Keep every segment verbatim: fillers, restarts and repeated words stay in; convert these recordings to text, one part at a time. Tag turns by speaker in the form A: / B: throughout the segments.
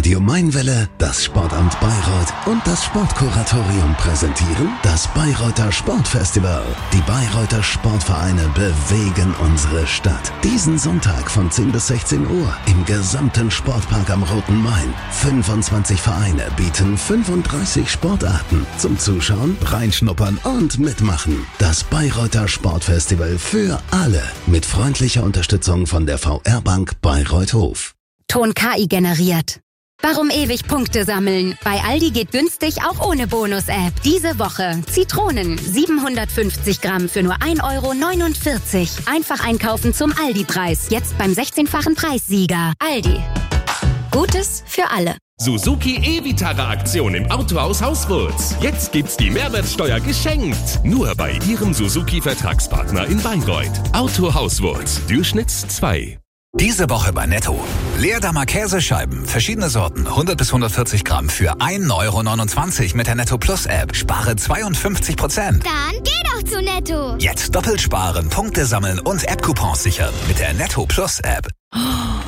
A: Radio Mainwelle, das Sportamt Bayreuth und das Sportkuratorium präsentieren das Bayreuther Sportfestival. Die Bayreuther Sportvereine bewegen unsere Stadt. Diesen Sonntag von zehn bis sechzehn Uhr im gesamten Sportpark am Roten Main. fünfundzwanzig Vereine bieten fünfunddreißig Sportarten zum Zuschauen, reinschnuppern und mitmachen. Das Bayreuther Sportfestival für alle mit freundlicher Unterstützung von der V R-Bank Bayreuth-Hof.
B: Ton K I generiert. Warum ewig Punkte sammeln? Bei Aldi geht günstig auch ohne Bonus-App. Diese Woche Zitronen siebenhundertfünfzig Gramm für nur ein Euro neunundvierzig. Einfach einkaufen zum Aldi-Preis. Jetzt beim sechzehnfachen Preissieger. Aldi. Gutes für alle.
C: Suzuki E-Vitara-Aktion im Autohaus Hauswurz. Jetzt gibt's die Mehrwertsteuer geschenkt. Nur bei Ihrem Suzuki-Vertragspartner in Bayreuth. Auto Hauswurz. Durchschnitts zwei.
D: Diese Woche bei Netto. Leerdammer Käsescheiben, verschiedene Sorten, hundert bis hundertvierzig Gramm für ein Euro neunundzwanzig mit der Netto Plus App. Spare zweiundfünfzig Prozent.
E: Dann geh doch zu Netto.
D: Jetzt doppelt sparen, Punkte sammeln und App-Coupons sichern mit der Netto Plus App.
F: Oh,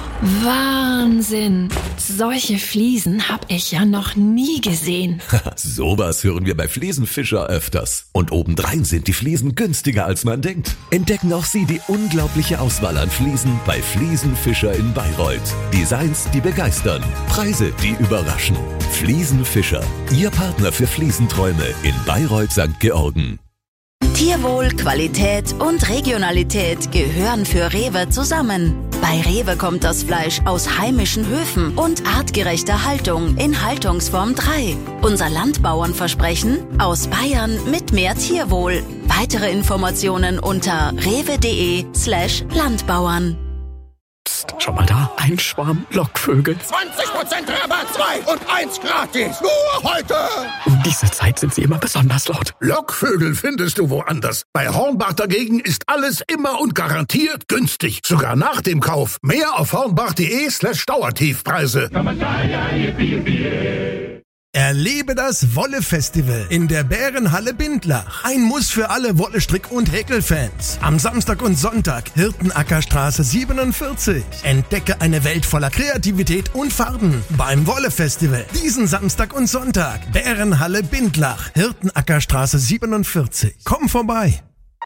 F: Wahnsinn! Solche Fliesen habe ich ja noch nie gesehen.
G: Sowas hören wir bei Fliesenfischer öfters. Und obendrein sind die Fliesen günstiger, als man denkt. Entdecken auch Sie die unglaubliche Auswahl an Fliesen bei Fliesenfischer in Bayreuth. Designs, die begeistern. Preise, die überraschen. Fliesenfischer, Ihr Partner für Fliesenträume in Bayreuth Sankt Georgen.
H: Tierwohl, Qualität und Regionalität gehören für Rewe zusammen. Bei Rewe kommt das Fleisch aus heimischen Höfen und artgerechter Haltung in Haltungsform drei. Unser Landbauernversprechen: aus Bayern mit mehr Tierwohl. Weitere Informationen unter rewe.de slash Landbauern.
I: Psst, schau mal da, ein Schwarm Lockvögel.
J: zwanzig Prozent Rabatt, zwei und eins gratis. Nur heute.
I: Um diese Zeit sind sie immer besonders laut.
J: Lockvögel findest du woanders. Bei Hornbach dagegen ist alles immer und garantiert günstig. Sogar nach dem Kauf. Mehr auf hornbach.de slash Dauertiefpreise.
K: Erlebe das Wolle-Festival in der Bärenhalle Bindlach. Ein Muss für alle Wolle-Strick- und Häkelfans. Am Samstag und Sonntag Hirtenackerstraße siebenundvierzig. Entdecke eine Welt voller Kreativität und Farben beim Wolle-Festival. Diesen Samstag und Sonntag Bärenhalle Bindlach, Hirtenackerstraße siebenundvierzig. Komm vorbei.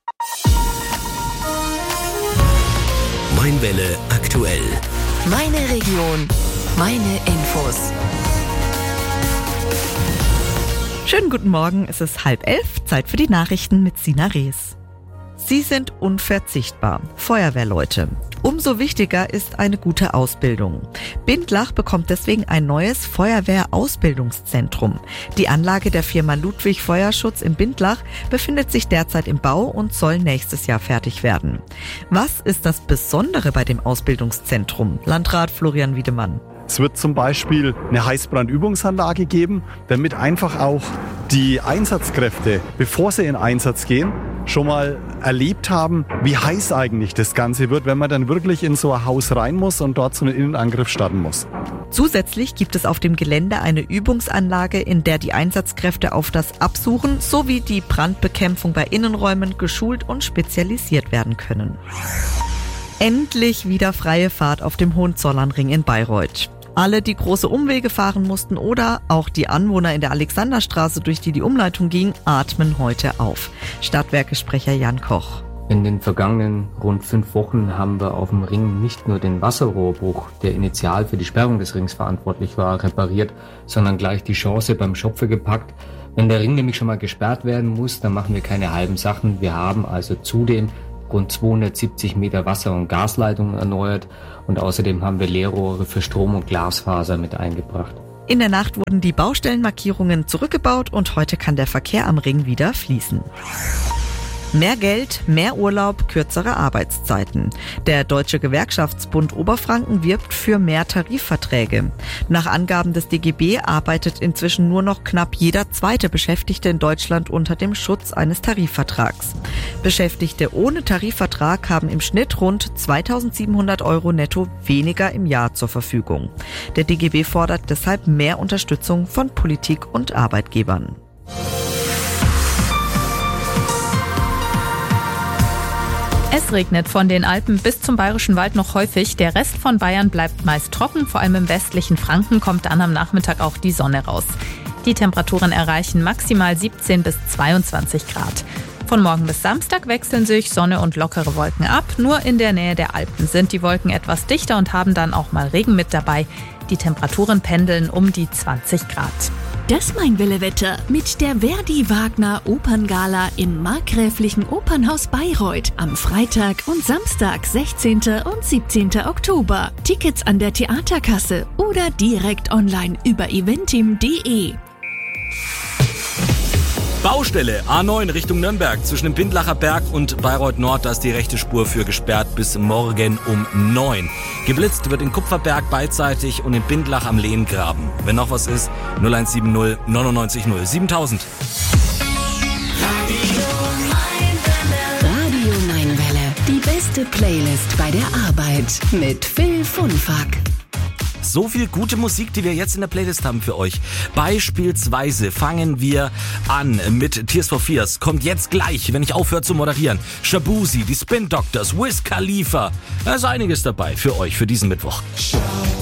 L: Mainwelle aktuell.
M: Meine Region, meine Infos.
N: Schönen guten Morgen, es ist halb elf, Zeit für die Nachrichten mit Sina Rees. Sie sind unverzichtbar, Feuerwehrleute. Umso wichtiger ist eine gute Ausbildung. Bindlach bekommt deswegen ein neues Feuerwehrausbildungszentrum. Die Anlage der Firma Ludwig Feuerschutz in Bindlach befindet sich derzeit im Bau und soll nächstes Jahr fertig werden. Was ist das Besondere bei dem Ausbildungszentrum? Landrat Florian Wiedemann.
O: Es wird zum Beispiel eine Heißbrandübungsanlage geben, damit einfach auch die Einsatzkräfte, bevor sie in Einsatz gehen, schon mal erlebt haben, wie heiß eigentlich das Ganze wird, wenn man dann wirklich in so ein Haus rein muss und dort so einen Innenangriff starten muss.
N: Zusätzlich gibt es auf dem Gelände eine Übungsanlage, in der die Einsatzkräfte auf das Absuchen sowie die Brandbekämpfung bei Innenräumen geschult und spezialisiert werden können. Endlich wieder freie Fahrt auf dem Hohenzollernring in Bayreuth. Alle, die große Umwege fahren mussten oder auch die Anwohner in der Alexanderstraße, durch die die Umleitung ging, atmen heute auf. Stadtwerkesprecher Jan Koch.
P: In den vergangenen rund fünf Wochen haben wir auf dem Ring nicht nur den Wasserrohrbruch, der initial für die Sperrung des Rings verantwortlich war, repariert, sondern gleich die Chance beim Schopfe gepackt. Wenn der Ring nämlich schon mal gesperrt werden muss, dann machen wir keine halben Sachen. Wir haben also zudem rund zweihundertsiebzig Meter Wasser- und Gasleitungen erneuert und außerdem haben wir Leerrohre für Strom- und Glasfaser mit eingebracht.
N: In der Nacht wurden die Baustellenmarkierungen zurückgebaut und heute kann der Verkehr am Ring wieder fließen. Mehr Geld, mehr Urlaub, kürzere Arbeitszeiten. Der Deutsche Gewerkschaftsbund Oberfranken wirbt für mehr Tarifverträge. Nach Angaben des D G B arbeitet inzwischen nur noch knapp jeder zweite Beschäftigte in Deutschland unter dem Schutz eines Tarifvertrags. Beschäftigte ohne Tarifvertrag haben im Schnitt rund zweitausendsiebenhundert Euro netto weniger im Jahr zur Verfügung. Der D G B fordert deshalb mehr Unterstützung von Politik und Arbeitgebern.
L: Es regnet von den Alpen bis zum Bayerischen Wald noch häufig. Der Rest von Bayern bleibt meist trocken. Vor allem im westlichen Franken kommt dann am Nachmittag auch die Sonne raus. Die Temperaturen erreichen maximal siebzehn bis zweiundzwanzig Grad. Von morgen bis Samstag wechseln sich Sonne und lockere Wolken ab. Nur in der Nähe der Alpen sind die Wolken etwas dichter und haben dann auch mal Regen mit dabei. Die Temperaturen pendeln um die zwanzig Grad.
Q: Das Mein-Wille-Wetter mit der Verdi-Wagner-Operngala im markgräflichen Opernhaus Bayreuth am Freitag und Samstag, sechzehnten und siebzehnten Oktober. Tickets an der Theaterkasse oder direkt online über eventim punkt de.
R: Baustelle A neun Richtung Nürnberg zwischen dem Bindlacher Berg und Bayreuth Nord, da ist die rechte Spur für gesperrt bis morgen um neun. Geblitzt wird in Kupferberg beidseitig und in Bindlach am Lehngraben. Wenn noch was ist, null eins sieben null neunundneunzig null siebentausend.
B: Radio neun Welle. Die beste Playlist bei der Arbeit mit Phil Funfack.
R: So viel gute Musik, die wir jetzt in der Playlist haben für euch. Beispielsweise fangen wir an mit Tears for Fears. Kommt jetzt gleich, wenn ich aufhöre zu moderieren. Shabuzi, die Spin Doctors, Wiz Khalifa. Da ist einiges dabei für euch für diesen Mittwoch.